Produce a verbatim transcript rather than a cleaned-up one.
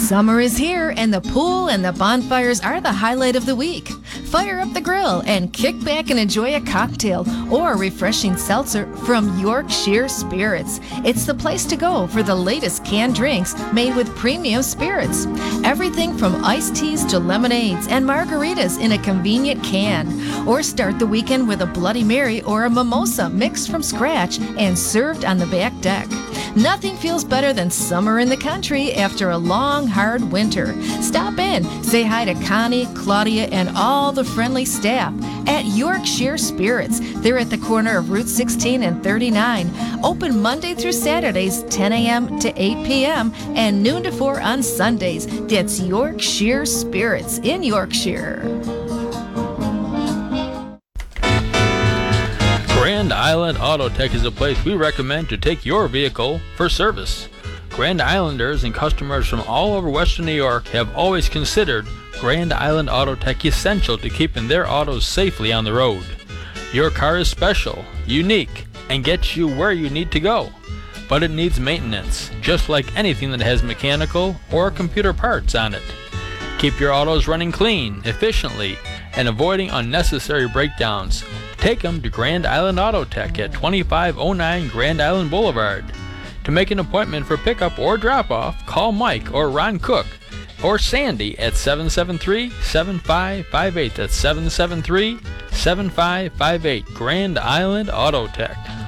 Summer is here, and the pool and the bonfires are the highlight of the week. Fire up the grill and kick back and enjoy a cocktail or a refreshing seltzer from Yorkshire Spirits. It's the place to go for the latest canned drinks made with premium spirits. Everything from iced teas to lemonades and margaritas in a convenient can. Or start the weekend with a Bloody Mary or a mimosa mixed from scratch and served on the back deck. Nothing feels better than summer in the country after a long, hard winter. Stop in, say hi to Connie, Claudia, and all the friendly staff at Yorkshire Spirits. They're at the corner of Route sixteen and thirty-nine. Open Monday through Saturdays, ten a.m. to eight p.m. and noon to four on Sundays. That's Yorkshire Spirits in Yorkshire. Grand Island Auto Tech is a place we recommend to take your vehicle for service. Grand Islanders and customers from all over Western New York have always considered Grand Island Auto Tech essential to keeping their autos safely on the road. Your car is special, unique, and gets you where you need to go. But it needs maintenance, just like anything that has mechanical or computer parts on it. Keep your autos running clean, efficiently, and avoiding unnecessary breakdowns. Take them to Grand Island Auto Tech at twenty-five oh nine Grand Island Boulevard. To make an appointment for pickup or drop-off, call Mike or Ron Cook or Sandy at seven seven three, seven five five eight. That's seven seven three, seven five five eight. Grand Island Auto Tech.